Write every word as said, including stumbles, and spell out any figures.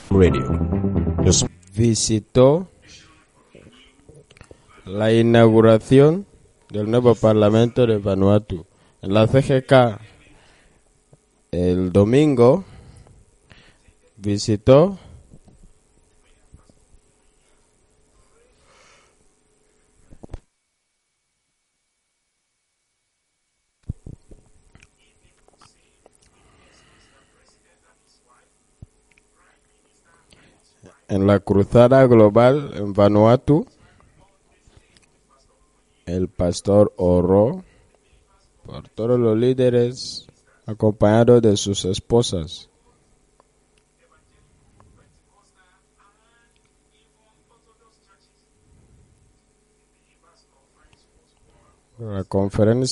Radio. Los- visitó la inauguración del nuevo Parlamento de Vanuatu. En la C G K, el domingo, visitó en la cruzada global en Vanuatu, el pastor oró por todos los líderes acompañados de sus esposas. La conferencia